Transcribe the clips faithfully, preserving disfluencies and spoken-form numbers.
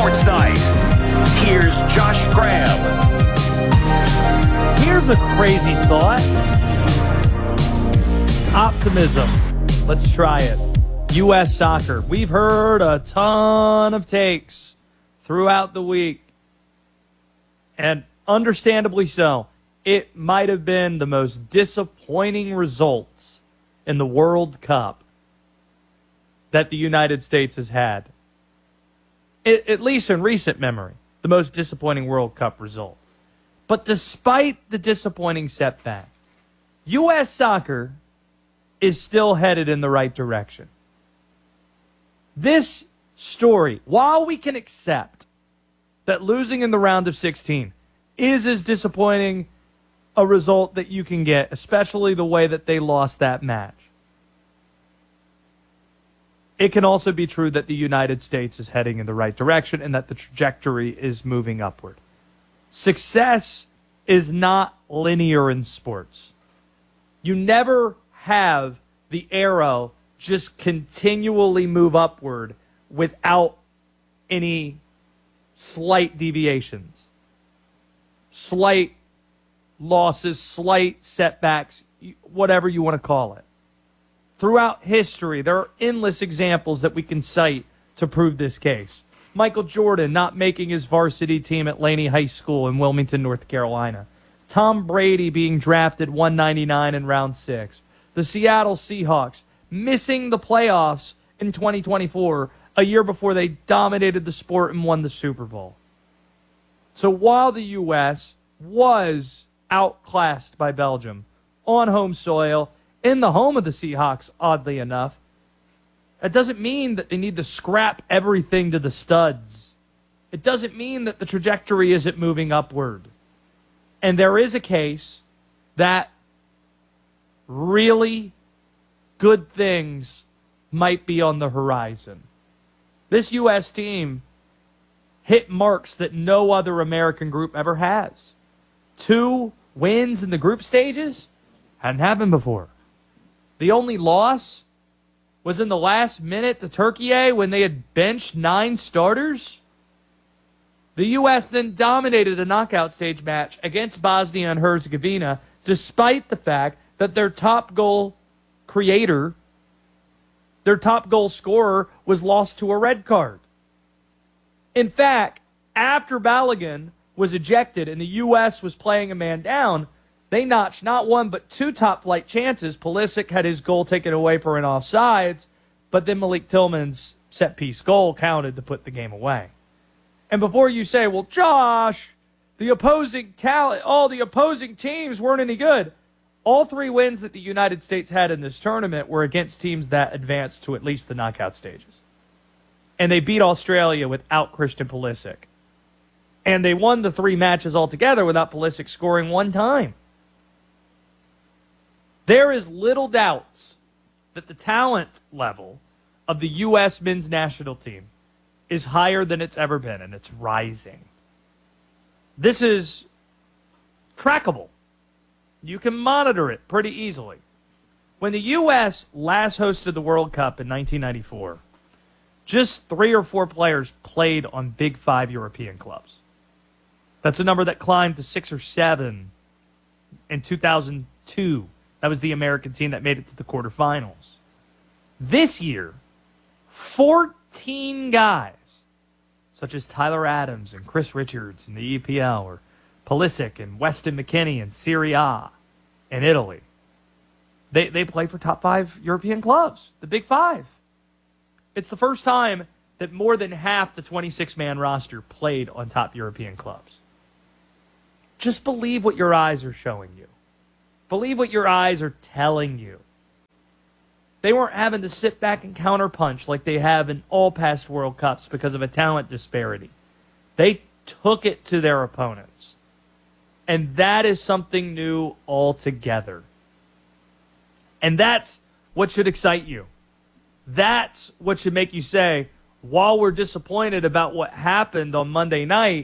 Sports Night. Here's Josh Graham. Here's a crazy thought. Optimism. Let's try it. U S soccer. We've heard a ton of takes throughout the week. And understandably so. It might have been the most disappointing results in the World Cup that the United States has had. It, at least in recent memory, the most disappointing World Cup result. But despite the disappointing setback, U S soccer is still headed in the right direction. This story, while we can accept that losing in the round of sixteen is as disappointing a result that you can get, especially the way that they lost that match, it can also be true that the United States is heading in the right direction and that the trajectory is moving upward. Success is not linear in sports. You never have the arrow just continually move upward without any slight deviations, slight losses, slight setbacks, whatever you want to call it. Throughout history, there are endless examples that we can cite to prove this case. Michael Jordan not making his varsity team at Laney High School in Wilmington, North Carolina. Tom Brady being drafted one ninety-nine in round six. The Seattle Seahawks missing the playoffs in twenty twenty-four, a year before they dominated the sport and won the Super Bowl. So while the U S was outclassed by Belgium on home soil, in the home of the Seahawks, oddly enough, it doesn't mean that they need to scrap everything to the studs. It doesn't mean that the trajectory isn't moving upward. And there is a case that really good things might be on the horizon. This U S team hit marks that no other American group ever has. Two wins in the group stages hadn't happened before. The only loss was in the last minute to Turkey when they had benched nine starters. The U S then dominated a knockout stage match against Bosnia and Herzegovina, despite the fact that their top goal creator, their top goal scorer, was lost to a red card. In fact, after Balogun was ejected and the U S was playing a man down, they notched not one but two top-flight chances. Pulisic had his goal taken away for an offsides, but then Malik Tillman's set-piece goal counted to put the game away. And before you say, well, Josh, the opposing talent, all the opposing teams weren't any good. All three wins that the United States had in this tournament were against teams that advanced to at least the knockout stages. And they beat Australia without Christian Pulisic. And they won the three matches altogether without Pulisic scoring one time. There is little doubt that the talent level of the U S men's national team is higher than it's ever been, and it's rising. This is trackable. You can monitor it pretty easily. When the U S last hosted the World Cup in nineteen ninety-four, just three or four players played on Big Five European clubs. That's a number that climbed to six or seven in two thousand two. That was the American team that made it to the quarterfinals. This year, fourteen guys, such as Tyler Adams and Chris Richards in the E P L, or Pulisic and Weston McKennie in Serie A in Italy, they, they play for top five European clubs, the Big Five. It's the first time that more than half the twenty-six man roster played on top European clubs. Just believe what your eyes are showing you. Believe what your eyes are telling you. They weren't having to sit back and counterpunch like they have in all past World Cups because of a talent disparity. They took it to their opponents. And that is something new altogether. And that's what should excite you. That's what should make you say, while we're disappointed about what happened on Monday night,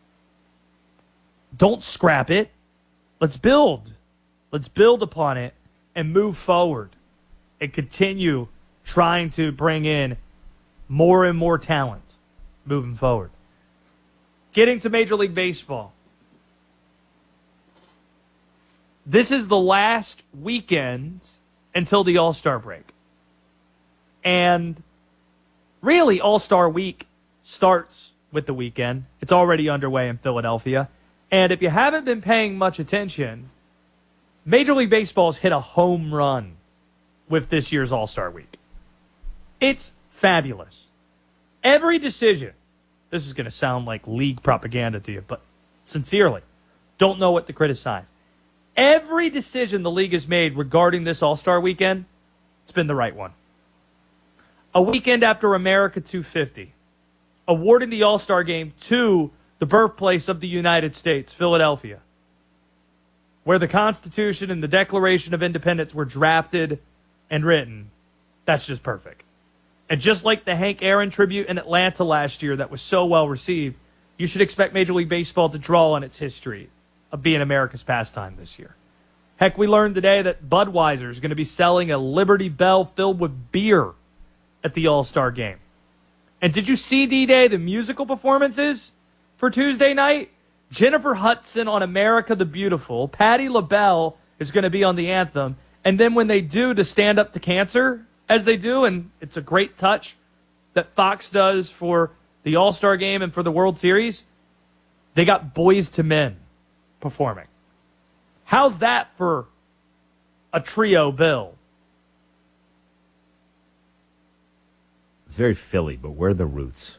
don't scrap it. Let's build. Let's build upon it and move forward and continue trying to bring in more and more talent moving forward. getting to Major League Baseball. This is the last weekend until the All-Star break. And really, All-Star Week starts with the weekend. It's already underway in Philadelphia. And if you haven't been paying much attention, Major League Baseball's hit a home run with this year's All-Star Week. It's fabulous. Every decision, this is going to sound like league propaganda to you, but sincerely, don't know what to criticize. Every decision the league has made regarding this All-Star weekend, it's been the right one. A weekend after America two fifty, awarding the All-Star game to the birthplace of the United States, Philadelphia, where the Constitution and the Declaration of Independence were drafted and written. That's just perfect. And just like the Hank Aaron tribute in Atlanta last year that was so well received, you should expect Major League Baseball to draw on its history of being America's pastime this year. Heck, we learned today that Budweiser is going to be selling a Liberty Bell filled with beer at the All-Star game. And did you see, D-Day, the musical performances for Tuesday night? Jennifer Hudson on America the Beautiful. Patti LaBelle is going to be on the anthem. And then when they do to Stand Up to Cancer, as they do, and it's a great touch that Fox does for the All-Star game and for the World Series, they got Boys to Men performing. How's that for a trio bill? It's very Philly, but where are the roots?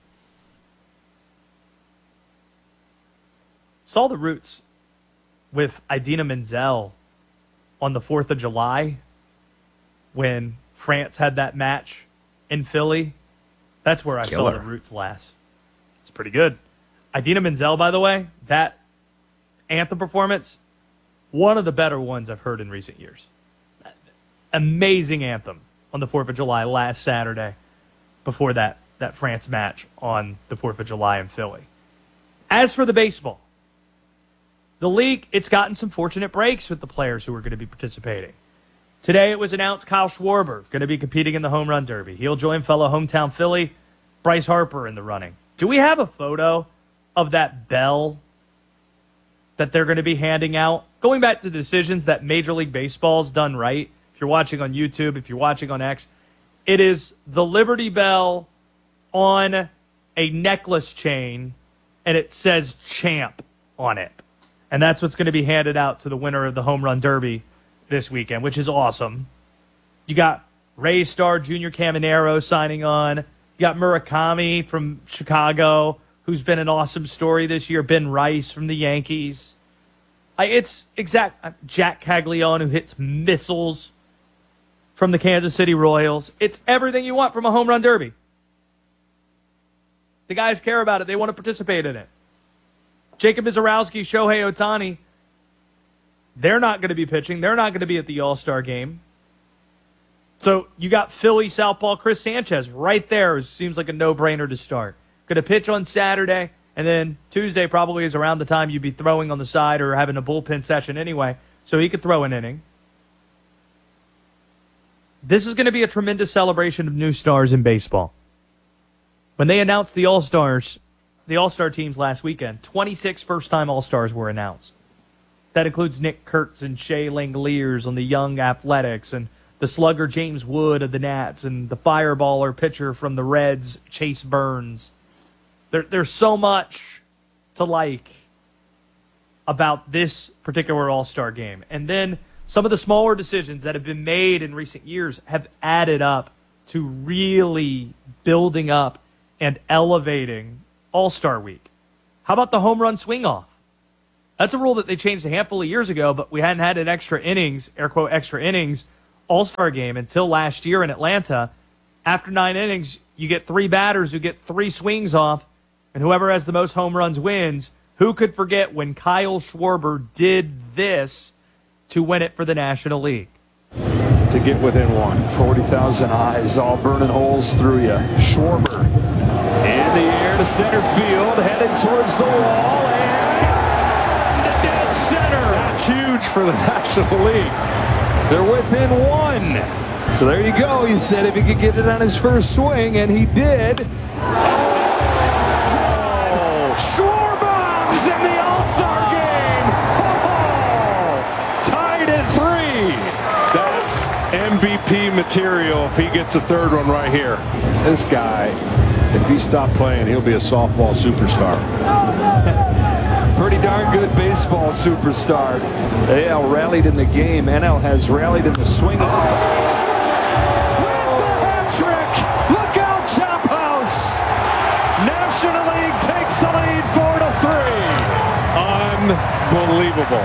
Saw the Roots with Idina Menzel on the fourth of July when France had that match in Philly. That's where I saw the Roots last. It's pretty good. Idina Menzel, by the way, that anthem performance, one of the better ones I've heard in recent years. Amazing anthem on the fourth of July last Saturday before that, that France match on the fourth of July in Philly. As for the baseball, the league, it's gotten some fortunate breaks with the players who are going to be participating. Today it was announced Kyle Schwarber going to be competing in the Home Run Derby. He'll join fellow hometown Philly Bryce Harper in the running. Do we have a photo of that bell that they're going to be handing out? Going back to the decisions that Major League Baseball's done right, if you're watching on YouTube, if you're watching on X, it is the Liberty Bell on a necklace chain, and it says champ on it. And that's what's going to be handed out to the winner of the Home Run Derby this weekend, which is awesome. You got Ray Star Junior Caminero signing on. You got Murakami from Chicago, who's been an awesome story this year. Ben Rice from the Yankees. I, it's exact Jack Caglione, who hits missiles from the Kansas City Royals. It's everything you want from a Home Run Derby. The guys care about it. They want to participate in it. Jacob Mizorowski, Shohei Ohtani, they're not going to be pitching. They're not going to be at the All-Star game. So you got Philly Southpaw Chris Sanchez right there. It seems like a no-brainer to start. Going to pitch on Saturday, and then Tuesday probably is around the time you'd be throwing on the side or having a bullpen session anyway, so he could throw an inning. This is going to be a tremendous celebration of new stars in baseball. When they announced the All-Stars, the All-Star teams last weekend, twenty-six first-time All-Stars were announced. That includes Nick Kurtz and Shea Langeliers on the Young Athletics, and the slugger James Wood of the Nats, and the fireballer pitcher from the Reds, Chase Burns. There, there's so much to like about this particular All-Star game. And then some of the smaller decisions that have been made in recent years have added up to really building up and elevating All-Star Week. How about the home run swing-off? That's a rule that they changed a handful of years ago, but we hadn't had an extra innings, air quote, extra innings All-Star game until last year in Atlanta. After nine innings, you get three batters who get three swings off, and whoever has the most home runs wins. Who could forget when Kyle Schwarber did this to win it for the National League? To get within one. forty thousand eyes all burning holes through you. Schwarber in the air to center field, headed towards the wall, and dead center. That's huge for the National League. They're within one. So there you go. He said if he could get it on his first swing, and he did. Oh, Schwarber! P material if he gets the third one right here. This guy, if he stopped playing, he'll be a softball superstar. Pretty darn good baseball superstar. A L rallied in the game. N L has rallied in the swing. With the hat trick. Look out, Chop House. National League takes the lead four to three. Unbelievable.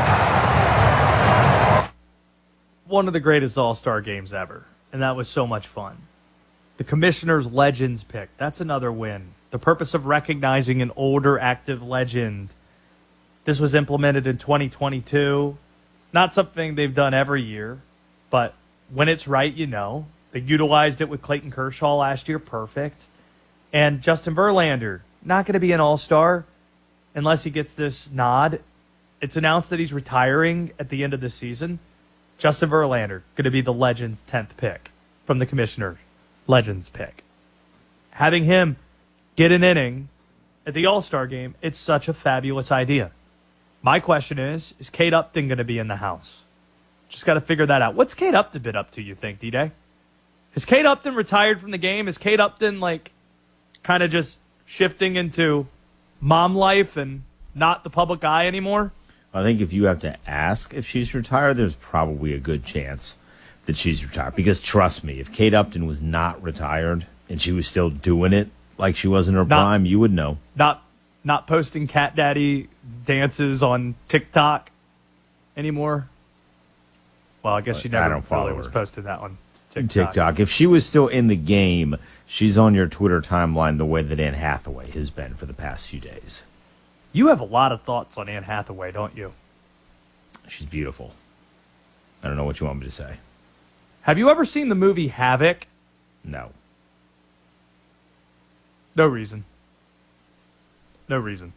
One of the greatest All-Star games ever, and that was so much fun. The Commissioner's Legends pick, that's another win. The purpose of recognizing an older active legend. This was implemented in twenty twenty-two. Not something they've done every year, but when it's right, you know. They utilized it with Clayton Kershaw last year, perfect. And Justin Verlander, not going to be an all-star unless he gets this nod. It's announced that he's retiring at the end of the season. Justin Verlander, going to be the Legends' tenth pick from the Commissioner. Legends pick. Having him get an inning at the All-Star game, it's such a fabulous idea. My question is, is Kate Upton going to be in the house? Just got to figure that out. What's Kate Upton been up to, you think, D-Day? Has Kate Upton retired from the game? Is Kate Upton, like, kind of just shifting into mom life and not the public eye anymore? I think if you have to ask if she's retired, there's probably a good chance that she's retired. Because trust me, if Kate Upton was not retired and she was still doing it like she was in her not, prime, you would know. Not not posting cat daddy dances on TikTok anymore. Well, I guess she never I don't follow really was her. posted that on TikTok. TikTok. If she was still in the game, she's on your Twitter timeline the way that Anne Hathaway has been for the past few days. You have a lot of thoughts on Anne Hathaway, don't you? She's beautiful. I don't know what you want me to say. Have you ever seen the movie Havoc? No. No reason. No reason.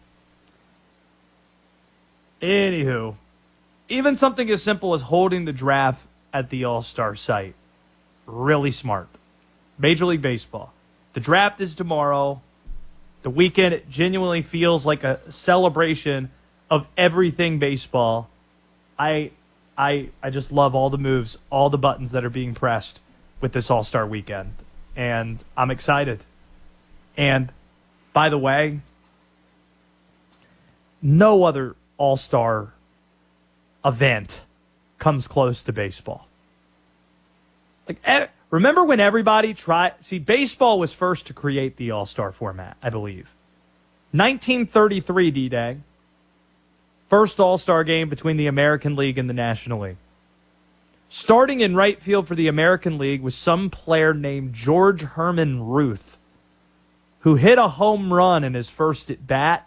Anywho, even something as simple as holding the draft at the All-Star site. Really smart. Major League Baseball. The draft is tomorrow. The weekend, it genuinely feels like a celebration of everything baseball. I, I, I just love all the moves, all the buttons that are being pressed with this All-Star weekend. And I'm excited. And, by the way, no other All-Star event comes close to baseball. Like, remember when everybody tried... See, baseball was first to create the All-Star format, I believe. nineteen thirty-three, D-Day. First All-Star game between the American League and the National League. Starting in right field for the American League was some player named George Herman Ruth, who hit a home run in his first at-bat.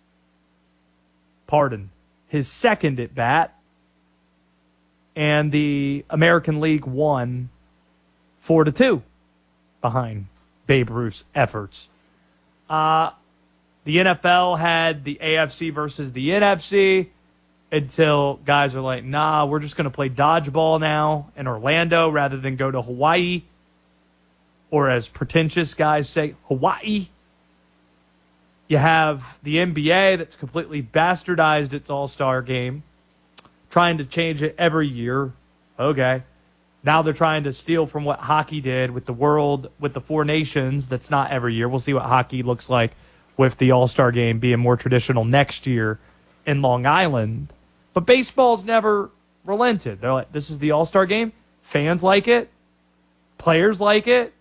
Pardon, his second at-bat. And the American League won four to two behind Babe Ruth's efforts. Uh, the N F L had the A F C versus the N F C until guys are like, nah, we're just going to play dodgeball now in Orlando rather than go to Hawaii. Or as pretentious guys say, Hawaii. You have the N B A that's completely bastardized its All-Star game, trying to change it every year. Okay. Now they're trying to steal from what hockey did with the world, with the four nations. That's not every year. We'll see what hockey looks like with the All-Star game being more traditional next year in Long Island. But baseball's never relented. They're like, this is the All-Star game. Fans like it. Players like it.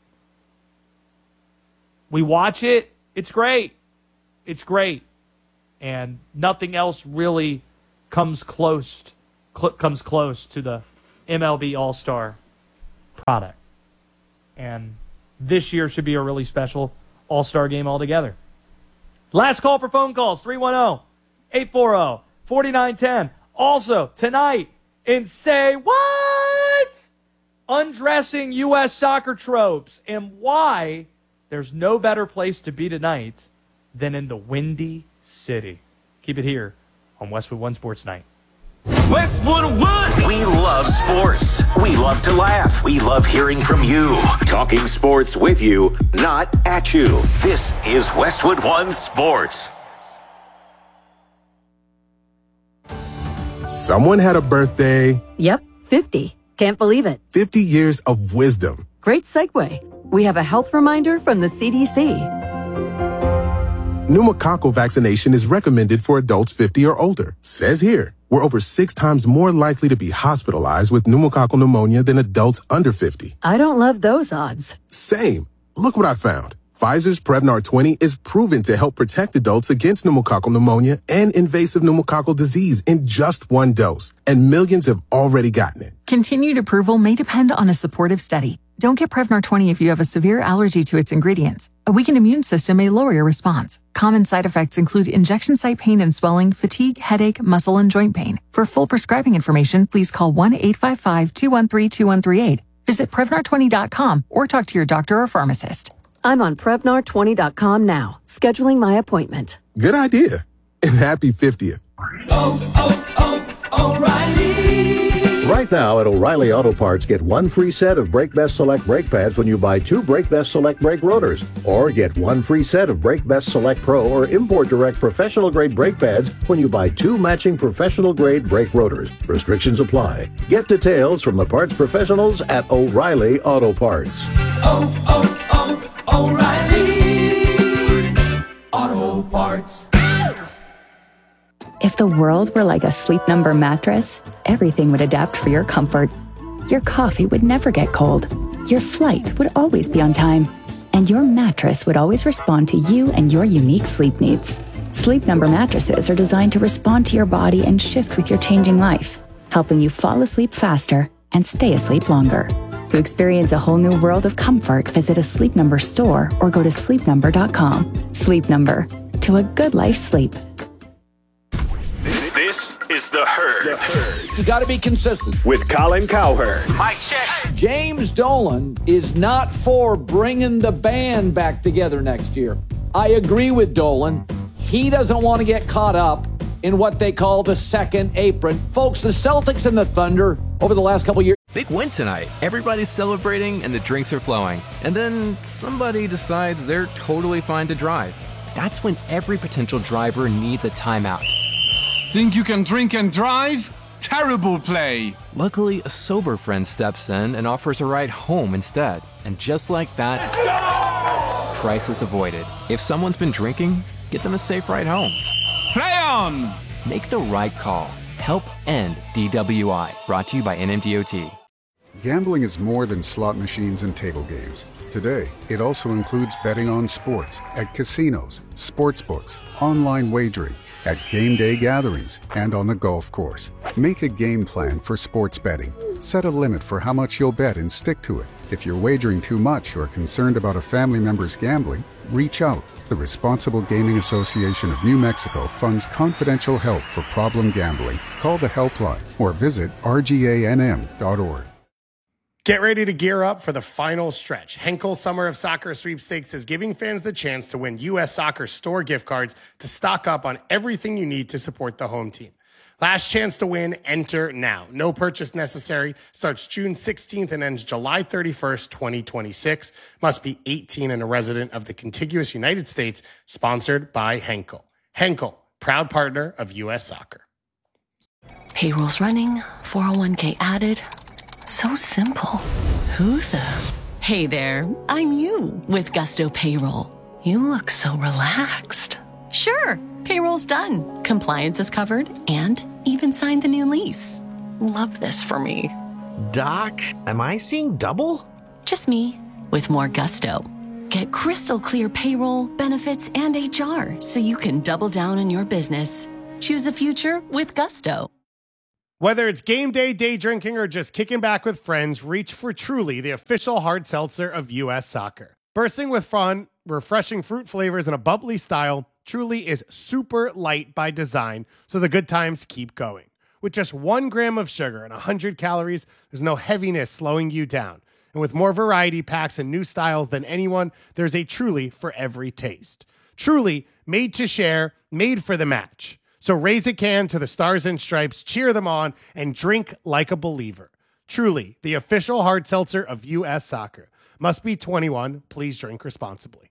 We watch it. It's great. It's great. And nothing else really comes close, cl- comes close to the M L B All-Star product. And this year should be a really special All-Star game altogether. Last call for phone calls, three one zero, eight four zero, four nine one zero. Also, tonight in Say What? Undressing U S soccer tropes and why there's no better place to be tonight than in the Windy City. Keep it here on Westwood One Sports Night. Westwood One! We love sports. We love to laugh. We love hearing from you. Talking sports with you, not at you. This is Westwood One Sports. Someone had a birthday. Yep, fifty. Can't believe it. fifty years of wisdom. Great segue. We have a health reminder from the C D C. Pneumococcal vaccination is recommended for adults fifty or older. Says here, we're over six times more likely to be hospitalized with pneumococcal pneumonia than adults under fifty. I don't love those odds. Same. Look what I found. Pfizer's Prevnar twenty is proven to help protect adults against pneumococcal pneumonia and invasive pneumococcal disease in just one dose. And millions have already gotten it. Continued approval may depend on a supportive study. Don't get Prevnar twenty if you have a severe allergy to its ingredients. A weakened immune system may lower your response. Common side effects include injection site pain and swelling, fatigue, headache, muscle, and joint pain. For full prescribing information, please call one eight five five, two one three, two one three eight. Visit Prevnar twenty dot com or talk to your doctor or pharmacist. I'm on Prevnar twenty dot com now, scheduling my appointment. Good idea. And happy fiftieth. Oh, oh, oh, O'Reilly. Right now at O'Reilly Auto Parts, get one free set of Brake Best Select brake pads when you buy two Brake Best Select brake rotors. Or get one free set of Brake Best Select Pro or Import Direct professional grade brake pads when you buy two matching professional grade brake rotors. Restrictions apply. Get details from the parts professionals at O'Reilly Auto Parts. Oh, oh, oh, O'Reilly Auto Parts. If the world were like a Sleep Number mattress, everything would adapt for your comfort. Your coffee would never get cold. Your flight would always be on time. And your mattress would always respond to you and your unique sleep needs. Sleep Number mattresses are designed to respond to your body and shift with your changing life, helping you fall asleep faster and stay asleep longer. To experience a whole new world of comfort, visit a Sleep Number store or go to sleep number dot com. Sleep Number. To a good life's sleep. This is The Herd. The Herd. You got to be consistent. With Colin Cowherd. Mike check. James Dolan is not for bringing the band back together next year. I agree with Dolan. He doesn't want to get caught up in what they call the second apron. Folks, the Celtics and the Thunder over the last couple years. Big win tonight. Everybody's celebrating and the drinks are flowing. And then somebody decides they're totally fine to drive. That's when every potential driver needs a timeout. Think you can drink and drive? Terrible play. Luckily, a sober friend steps in and offers a ride home instead. And just like that, crisis avoided. If someone's been drinking, get them a safe ride home. Play on! Make the right call. Help end D W I. Brought to you by N M D O T. Gambling is more than slot machines and table games. Today, it also includes betting on sports at casinos, sports books, online wagering, at game day gatherings, and on the golf course. Make a game plan for sports betting. Set a limit for how much you'll bet and stick to it. If you're wagering too much or concerned about a family member's gambling, reach out. The Responsible Gaming Association of New Mexico funds confidential help for problem gambling. Call the helpline or visit R G A N M dot org. Get ready to gear up for the final stretch. Henkel Summer of Soccer Sweepstakes is giving fans the chance to win U S Soccer store gift cards to stock up on everything you need to support the home team. Last chance to win, enter now. No purchase necessary. Starts June sixteenth and ends July thirty-first, twenty twenty-six. Must be eighteen and a resident of the contiguous United States. Sponsored by Henkel. Henkel, proud partner of U S Soccer. Payroll's running, four oh one k added. So simple. Who the? Hey there, I'm you with Gusto Payroll. You look so relaxed. Sure, payroll's done. Compliance is covered and even signed the new lease. Love this for me. Doc, am I seeing double? Just me with more gusto. Get crystal clear payroll, benefits, and H R so you can double down on your business. Choose a future with Gusto. Whether it's game day, day drinking, or just kicking back with friends, reach for Truly, the official hard seltzer of U S Soccer. Bursting with fun, refreshing fruit flavors, and a bubbly style, Truly is super light by design, so the good times keep going. With just one gram of sugar and one hundred calories, there's no heaviness slowing you down. And with more variety packs and new styles than anyone, there's a Truly for every taste. Truly, made to share, made for the match. So raise a can to the Stars and Stripes, cheer them on, and drink like a believer. Truly, the official hard seltzer of U S Soccer. Must be twenty-one. Please drink responsibly.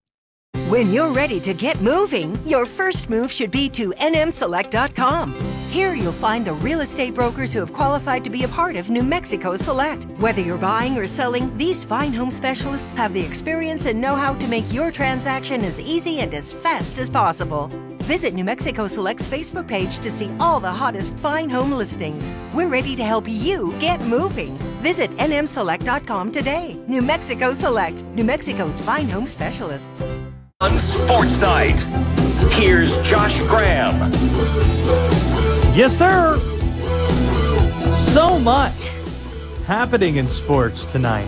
When you're ready to get moving, your first move should be to N M select dot com. Here you'll find the real estate brokers who have qualified to be a part of New Mexico Select. Whether you're buying or selling, these fine home specialists have the experience and know-how to make your transaction as easy and as fast as possible. Visit New Mexico Select's Facebook page to see all the hottest fine home listings. We're ready to help you get moving. Visit N M select dot com today. New Mexico Select, New Mexico's fine home specialists. On Sports Night, here's Josh Graham. Yes, sir. So much happening in sports tonight.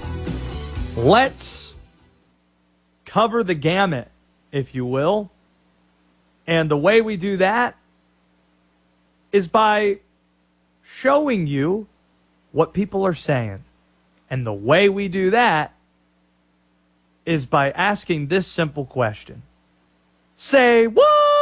Let's cover the gamut, if you will. And the way we do that is by showing you what people are saying. And the way we do that is by asking this simple question. Say what?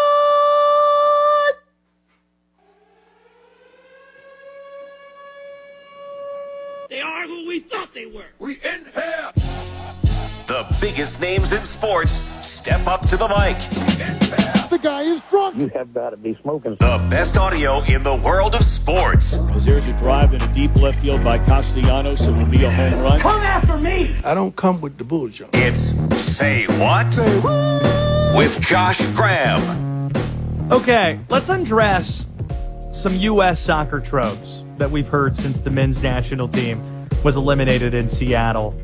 They are who we thought they were. We in here. The biggest names in sports step up to the mic. The guy is drunk. You have got to be smoking. The best audio in the world of sports. As there's a drive in a deep left field by Castellanos, it will be a home run. Come after me. I don't come with the bullshit. It's Say What? Say what? With Josh Graham. Okay, let's undress some U S soccer tropes that we've heard since the men's national team was eliminated in Seattle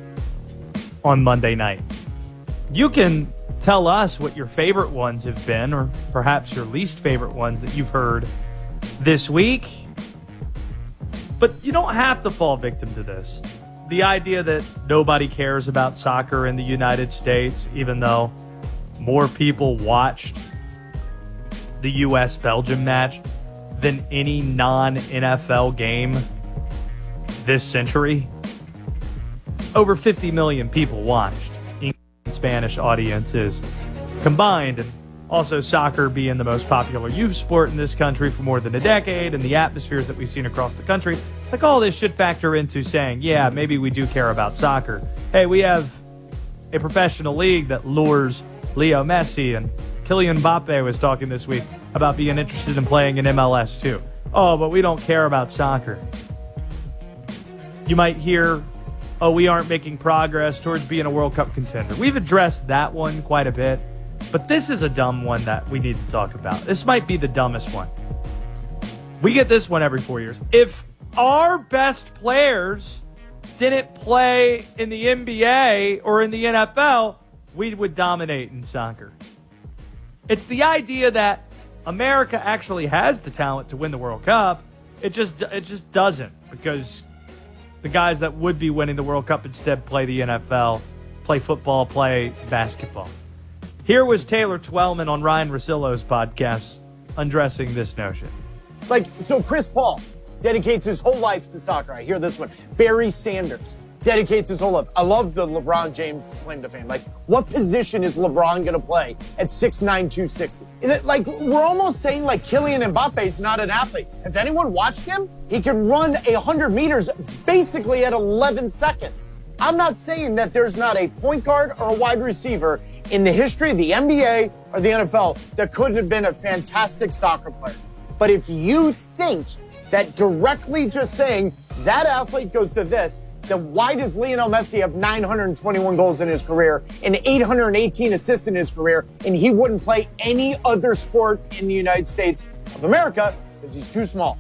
on Monday night. You can tell us what your favorite ones have been, or perhaps your least favorite ones that you've heard this week. But you don't have to fall victim to this. The idea that nobody cares about soccer in the United States, even though more people watched the U S Belgium match than any non-N F L game this century. Over fifty million people watched. English and Spanish audiences combined. And also soccer being the most popular youth sport in this country for more than a decade, and the atmospheres that we've seen across the country. Like, all this should factor into saying, yeah, maybe we do care about soccer. Hey, we have a professional league that lures Leo Messi, and Kylian Mbappe was talking this week about being interested in playing in M L S too. Oh, but we don't care about soccer. You might hear, oh, we aren't making progress towards being a World Cup contender. We've addressed that one quite a bit, but this is a dumb one that we need to talk about. This might be the dumbest one. We get this one every four years. If our best players didn't play in the N B A or in the N F L, we would dominate in soccer. It's the idea that America actually has the talent to win the World Cup. It just it just doesn't, because the guys that would be winning the World Cup instead play the N F L, play football, play basketball. Here was Taylor Twellman on Ryan Russillo's podcast undressing this notion. Like, so Chris Paul dedicates his whole life to soccer. I hear this one. Barry Sanders dedicates his whole life. I love the LeBron James claim to fame. Like, what position is LeBron going to play at six nine, two sixty? Is it, like, we're almost saying, like, Kylian Mbappe is not an athlete. Has anyone watched him? He can run one hundred meters basically at eleven seconds. I'm not saying that there's not a point guard or a wide receiver in the history of the N B A or the N F L that couldn't have been a fantastic soccer player. But if you think that directly just saying that athlete goes to this, then why does Lionel Messi have nine hundred twenty-one goals in his career and eight hundred eighteen assists in his career, and he wouldn't play any other sport in the United States of America because he's too small?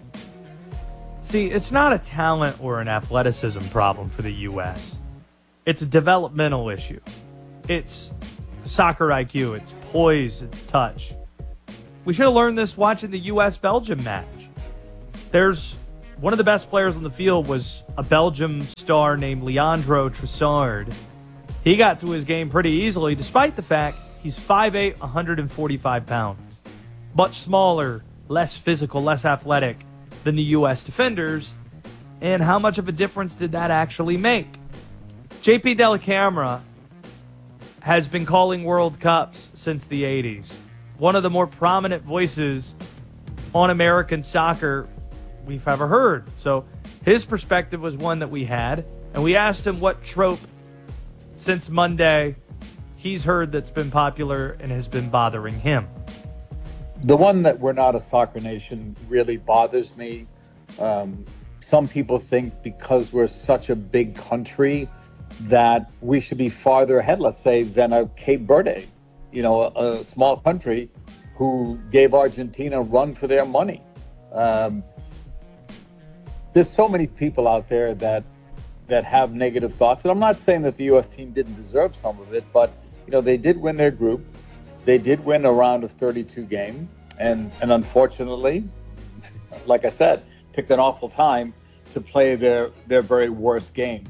See, it's not a talent or an athleticism problem for the U S. It's a developmental issue. It's soccer I Q. It's poise. It's touch. We should have learned this watching the U S Belgium match. There's one of the best players on the field was a Belgium star named Leandro Trossard. He got to his game pretty easily, despite the fact he's five eight, one hundred forty-five pounds. Much smaller, less physical, less athletic than the U S defenders. And how much of a difference did that actually make? J P Dellacamera has been calling World Cups since the eighties. One of the more prominent voices on American soccer we've ever heard. So his perspective was one that we had, and we asked him what trope since Monday he's heard that's been popular and has been bothering him. the one that we're not a soccer nation really bothers me. Um, some people think because we're such a big country that we should be farther ahead, let's say, than a Cape Verde, you know, a, a small country who gave Argentina a run for their money. Um, there's so many people out there that that have negative thoughts. And I'm not saying that the U S team didn't deserve some of it, but, you know, they did win their group. They did win a round of thirty-two game. And, and unfortunately, like I said, picked an awful time to play their, their very worst game.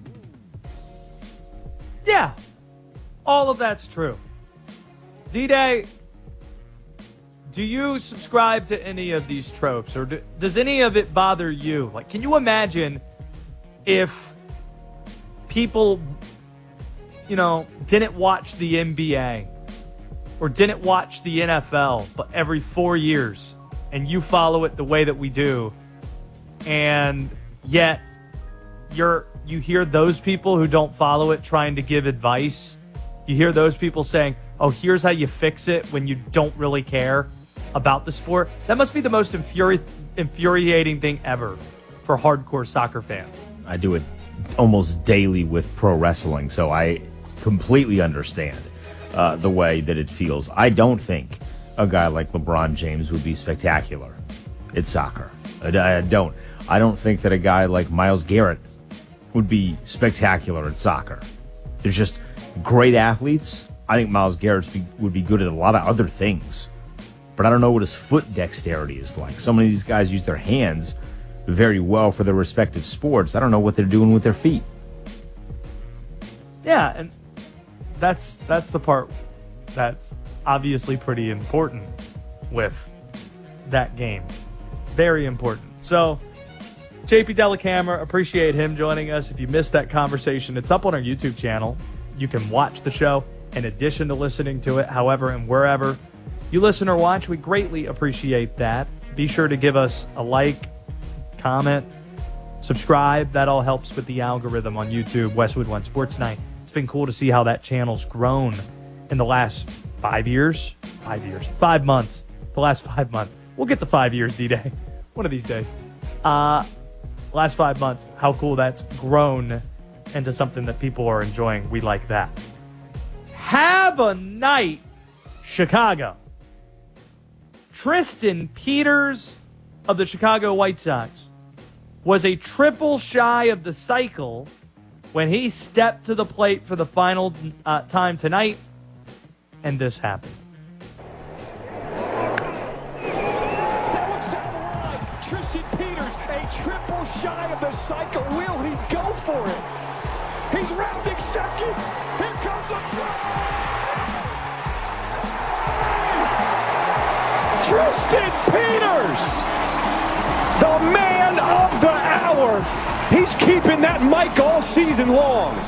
Yeah, all of that's true. D-Day, do you subscribe to any of these tropes, or do, does any of it bother you? Like, can you imagine if people, you know, didn't watch the N B A or didn't watch the N F L, but every four years, and you follow it the way that we do, and yet you're you hear those people who don't follow it trying to give advice. You hear those people saying, oh, here's how you fix it when you don't really care about the sport. That must be the most infuri- infuriating thing ever for hardcore soccer fans. I do it almost daily with pro wrestling, so I completely understand uh, the way that it feels. I don't think a guy like LeBron James would be spectacular at soccer. I, I don't. I don't think that a guy like Myles Garrett would be spectacular at soccer. They're just great athletes. I think Myles Garrett be, would be good at a lot of other things, but I don't know what his foot dexterity is like. So many of these guys use their hands very well for their respective sports. I don't know what they're doing with their feet. Yeah, and that's that's the part that's obviously pretty important with that game. Very important. So, J P Dellacamera, appreciate him joining us. If you missed that conversation, it's up on our YouTube channel. You can watch the show in addition to listening to it, however and wherever you listen or watch. We greatly appreciate that. Be sure to give us a like, comment, subscribe. That all helps with the algorithm on YouTube, Westwood One Sports Night. It's been cool to see how that channel's grown in the last five years. Five years. Five months. The last five months. We'll get to five years, D-Day. One of these days. Uh... Last five months, how cool that's grown into something that people are enjoying. We like that. Have a night, Chicago. Tristan Peters of the Chicago White Sox was a triple shy of the cycle when he stepped to the plate for the final uh, time tonight, and this happened. Tristan Peters, a triple shy of the cycle. Will he go for it? He's rounding second. Here comes the throw. Tristan Peters, the man of the hour. He's keeping that mic all season long.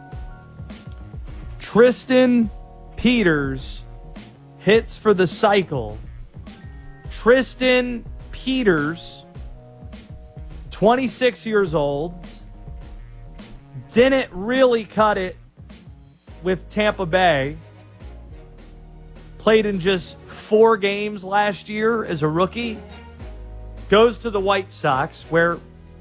Tristan Peters hits for the cycle. Tristan Peters, twenty-six years old, didn't really cut it with Tampa Bay. Played in just four games last year as a rookie. Goes to the White Sox, where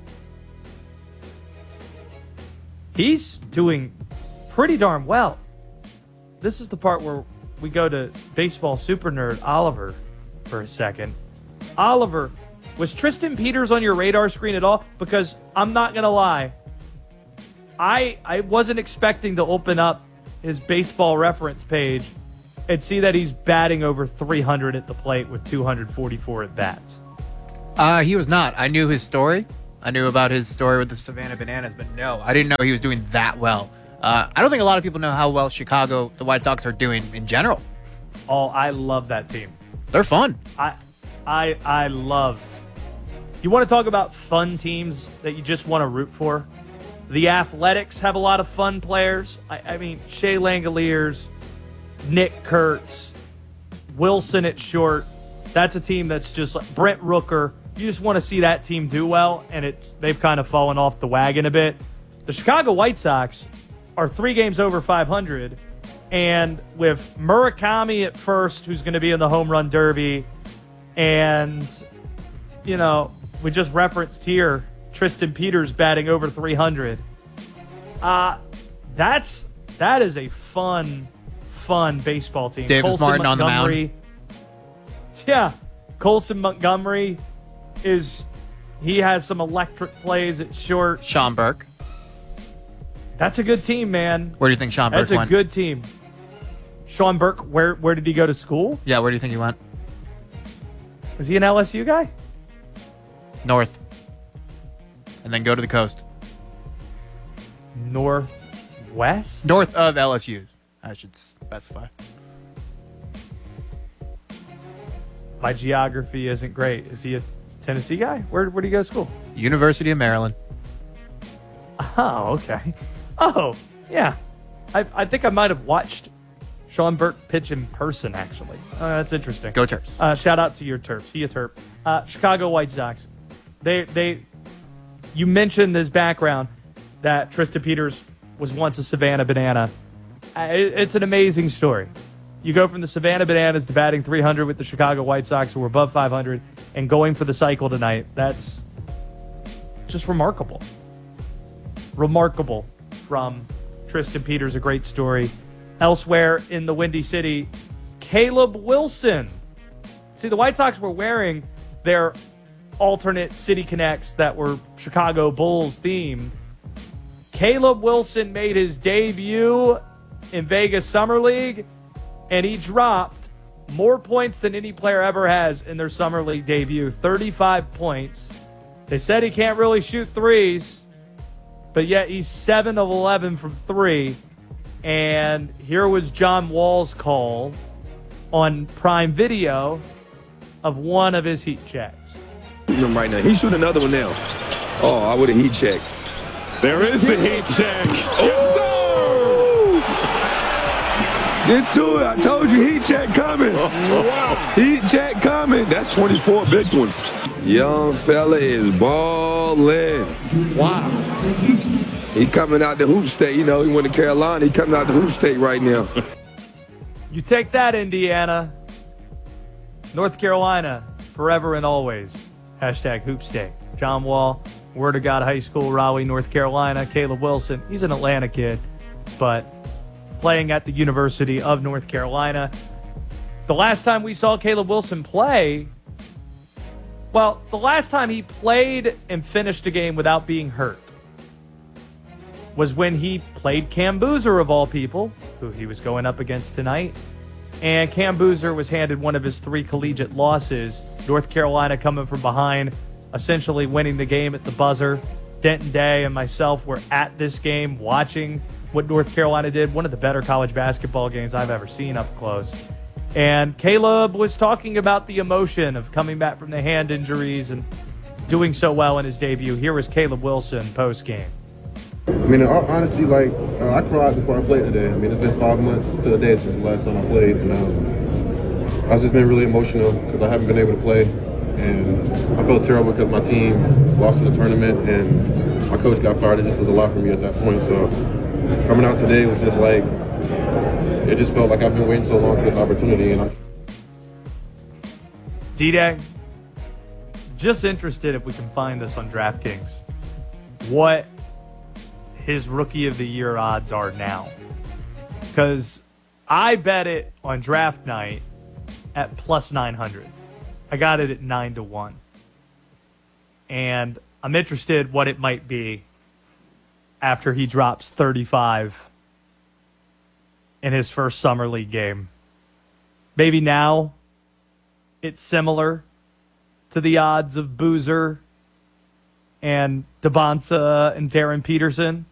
he's doing pretty darn well. This is the part where we go to baseball super nerd Oliver for a second. Oliver, was Tristan Peters on your radar screen at all? Because I'm not going to lie, I I wasn't expecting to open up his baseball reference page and see that he's batting over three hundred at the plate with two hundred forty-four at bats. Uh, he was not. I knew his story. I knew about his story with the Savannah Bananas, but no, I didn't know he was doing that well. Uh, I don't think a lot of people know how well Chicago, the White Sox, are doing in general. Oh, I love that team. They're fun. I, I, I love. You want to talk about fun teams that you just want to root for? The Athletics have a lot of fun players. I, I mean, Shea Langoliers, Nick Kurtz, Wilson at short. That's a team that's just like Brent Rooker. You just want to see that team do well, and it's they've kind of fallen off the wagon a bit. The Chicago White Sox are three games over five hundred, and with Murakami at first, who's going to be in the home run derby, And, you know, we just referenced here Tristan Peters batting over three hundred. Uh, that's that is a fun, fun baseball team. Davis Colson Martin on the Montgomery, mound. Yeah, Colson Montgomery is he has some electric plays at short. Sean Burke. That's a good team, man. Where do you think Sean Burke That's a went? good team. Sean Burke, where where did he go to school? Yeah, where do you think he went? Was he an L S U guy? North. And then go to the coast. Northwest? North of L S U, I should specify. My geography isn't great. Is he a Tennessee guy? Where where did he go to school? University of Maryland. Oh, okay. Oh, yeah. I I think I might have watched Sean Burke pitch in person, actually. Uh, that's interesting. Go Terps. Uh, shout out to your Terps. He a Terp. Uh, Chicago White Sox. They they. You mentioned this background that Tristan Peters was once a Savannah Banana. Uh, it, it's an amazing story. You go from the Savannah Bananas to batting three hundred with the Chicago White Sox, who were above five hundred, and going for the cycle tonight. That's just remarkable. Remarkable from Tristan Peters. A great story. Elsewhere in the Windy City, Caleb Wilson. See, the White Sox were wearing their alternate City Connects that were Chicago Bulls themed. Caleb Wilson made his debut in Vegas Summer League, and he dropped more points than any player ever has in their Summer League debut, thirty-five points. They said he can't really shoot threes, but yet he's seven of eleven from three. And here was John Wall's call on Prime Video of one of his heat checks. Him right now. He's shooting another one now. Oh, I would have heat checked. There is the heat check. Oh! Get to it. I told you heat check coming. Wow. Heat check coming. That's twenty-four big ones. Young fella is balling. Wow. He coming out the hoop state. You know, he went to Carolina. He coming out the hoop state right now. You take that, Indiana. North Carolina, forever and always. Hashtag Hoop State. John Wall, Word of God High School, Raleigh, North Carolina. Caleb Wilson, he's an Atlanta kid, but playing at the University of North Carolina. The last time we saw Caleb Wilson play, well, the last time he played and finished a game without being hurt was when he played Cam Boozer, of all people, who he was going up against tonight. And Cam Boozer was handed one of his three collegiate losses. North Carolina coming from behind, essentially winning the game at the buzzer. Denton Day and myself were at this game watching what North Carolina did. One of the better college basketball games I've ever seen up close. And Caleb was talking about the emotion of coming back from the hand injuries and doing so well in his debut. Here was Caleb Wilson post-game. I mean, honestly, like, uh, I cried before I played today. I mean, it's been five months to a day since the last time I played, and um, I've just been really emotional because I haven't been able to play, and I felt terrible because my team lost in the tournament, and my coach got fired. It just was a lot for me at that point, so coming out today was just like, it just felt like I've been waiting so long for this opportunity. And I- D-Day, just interested if we can find this on DraftKings, what his Rookie of the Year odds are now. Because I bet it on draft night at plus nine hundred. I got it at nine to one. And I'm interested what it might be after he drops thirty-five in his first Summer League game. Maybe now it's similar to the odds of Boozer and DeBonsa and Darren Peterson.